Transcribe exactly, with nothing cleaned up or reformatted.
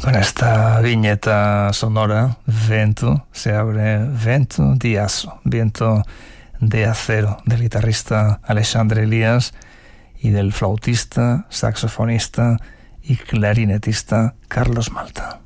Con esta viñeta sonora, Vento, se abre Vento di Asso, Viento de Acero, del guitarrista Alexandre Elias y del flautista, saxofonista y clarinetista Carlos Malta.